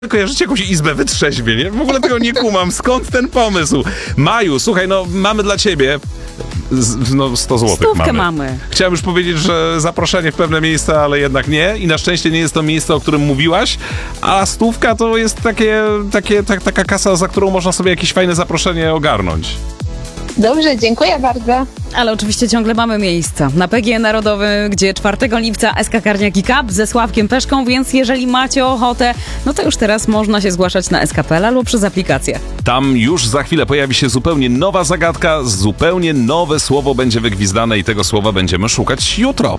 kojarzycie jakąś izbę wytrzeźwień, nie? W ogóle tego nie kumam. Skąd ten pomysł? Maju, słuchaj, no mamy dla ciebie 100 zł. Stówkę mamy. Chciałem już powiedzieć, że zaproszenie w pewne miejsca, ale jednak nie. I na szczęście nie jest to miejsce, o którym mówiłaś. A stówka to jest taka kasa, za którą można sobie jakieś fajne zaproszenie ogarnąć. Dobrze, dziękuję bardzo. Ale oczywiście ciągle mamy miejsca. Na PGE Narodowym, gdzie 4 lipca SK Karniaki Cup ze Sławkiem Peszką, więc jeżeli macie ochotę, no to już teraz można się zgłaszać na SK.pl albo przez aplikację. Tam już za chwilę pojawi się zupełnie nowa zagadka, zupełnie nowe słowo będzie wygwizdane i tego słowa będziemy szukać jutro.